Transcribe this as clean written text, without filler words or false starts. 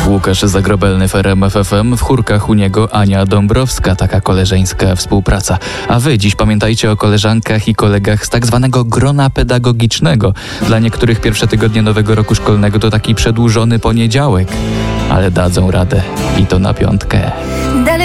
Łukasz Zagrobelny w RMF FM, w chórkach u niego Ania Dąbrowska, taka koleżeńska współpraca. A wy dziś pamiętajcie o koleżankach i kolegach z tak zwanego grona pedagogicznego. Dla niektórych pierwsze tygodnie nowego roku szkolnego to taki przedłużony poniedziałek, ale dadzą radę i to na piątkę.